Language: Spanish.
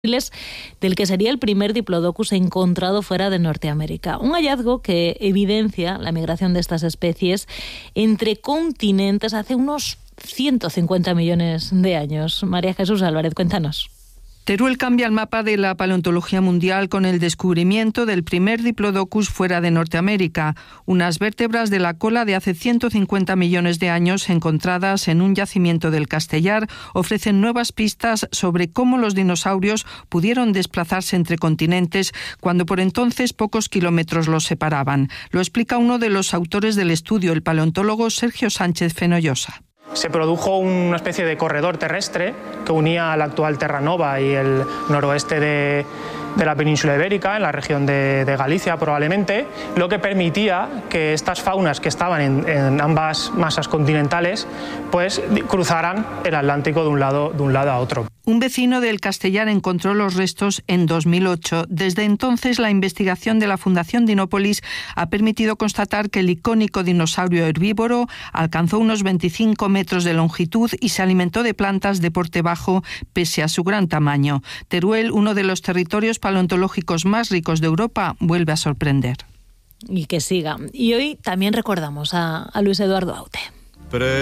del que sería el primer Diplodocus encontrado fuera de Norteamérica. Un hallazgo que evidencia la migración de estas especies entre continentes hace unos 150 millones de años. María Jesús Álvarez, cuéntanos. Teruel cambia el mapa de la paleontología mundial con el descubrimiento del primer Diplodocus fuera de Norteamérica, unas vértebras de la cola de hace 150 millones de años encontradas en un yacimiento del Castellar ofrecen nuevas pistas sobre cómo los dinosaurios pudieron desplazarse entre continentes cuando por entonces pocos kilómetros los separaban. Lo explica uno de los autores del estudio, el paleontólogo Sergio Sánchez Fenollosa. Se produjo una especie de corredor terrestre que unía la actual Terranova y el noroeste de la península ibérica, en la región de Galicia probablemente, lo que permitía que estas faunas que estaban en ambas masas continentales pues cruzaran el Atlántico de un lado a otro. Un vecino del Castellar encontró los restos en 2008. Desde entonces, la investigación de la Fundación Dinópolis ha permitido constatar que el icónico dinosaurio herbívoro alcanzó unos 25 metros de longitud y se alimentó de plantas de porte bajo pese a su gran tamaño. Teruel, uno de los territorios paleontológicos más ricos de Europa, vuelve a sorprender. Y que siga. Y hoy también recordamos a Luis Eduardo Aute.